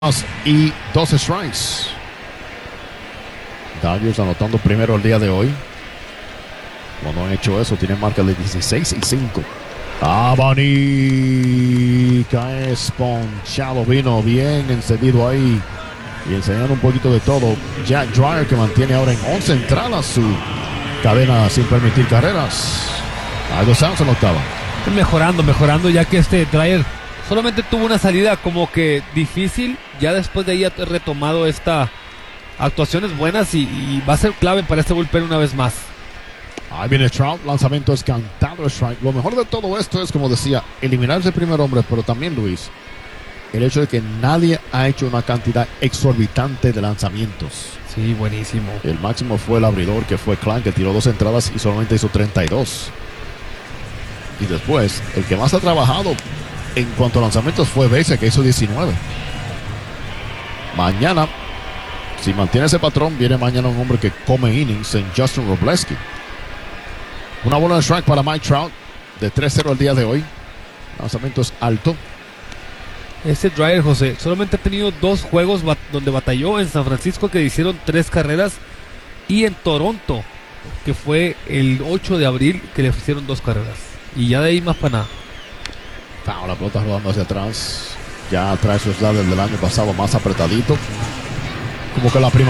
y 12 strikes. Dodgers anotando primero el día de hoy. Cuando han hecho eso, tienen marca de 16-5. Abanica esponchado, vino bien encendido ahí y enseñando un poquito de todo. Jack Dreyer, que mantiene ahora en 11 entradas su cadena sin permitir carreras. Aldo Sounds en octava. Mejorando, ya que Dreyer solamente tuvo una salida como que difícil. Ya después de ahí ha retomado actuaciones buenas y va a ser clave para este bullpen una vez más. Ahí viene Trout, lanzamiento es cantado strike. Lo mejor de todo esto es, como decía, eliminar ese primer hombre, pero también, Luis, el hecho de que nadie ha hecho una cantidad exorbitante de lanzamientos. Sí, buenísimo. El máximo fue el abridor, que fue Klein, que tiró 2 entradas y solamente hizo 32. Y después, el que más ha trabajado en cuanto a lanzamientos fue Baeza, que hizo 19. Mañana, si mantiene ese patrón, viene mañana un hombre que come innings en Justin Robleski. Una bola de strike para Mike Trout de 3-0 el día de hoy. Lanzamiento es alto. Dreyer, José, solamente ha tenido 2 juegos donde batalló. En San Francisco, que hicieron 3 carreras, y en Toronto, que fue el 8 de abril, que le hicieron 2 carreras. Y ya de ahí más para nada. La pelota rodando hacia atrás. Ya trae sus lados del año pasado más apretadito. Como que la primera